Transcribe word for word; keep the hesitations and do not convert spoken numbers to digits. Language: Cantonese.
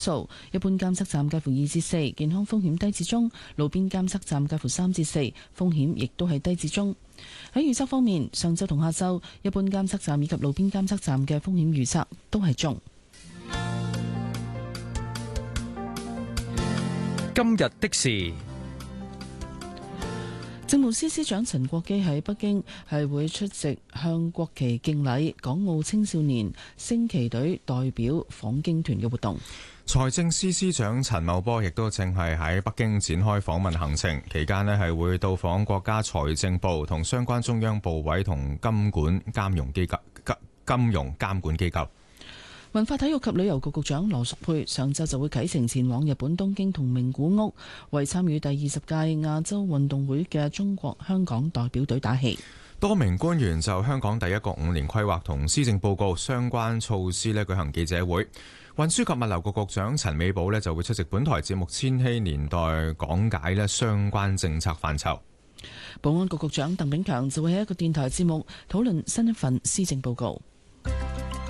數，一般監測站介乎二至四，健康風險低至中；路邊監測站介乎三至四，風險亦都係低至中。喺預測方面，上晝同下晝，一般監測站以及路邊監測站嘅風險預測都係中。 今日的事， 政務司司長陳國基喺北京係會出席向國旗敬禮港澳青少年升旗隊代表訪京團嘅活動。 財政司司長陳茂波亦都正係喺北京展開訪問行程，期間呢係會到訪國家財政部同相關中央部委同金管監融機構、金融監管機構。 文化體育及旅遊局局長羅淑佩上晝就會啟程前往日本東京同名古屋，為參與第二十屆亞洲運動會嘅中國香港代表隊打氣。 多名官員就香港第一個五年規劃同施政報告相關措施呢舉行記者會。運輸及物流局局長陳美寶呢就會出席本台節目《千禧年代》講解呢相關政策範疇。 保安局局長鄧炳強就會喺一個電台節目討論新一份施政報告。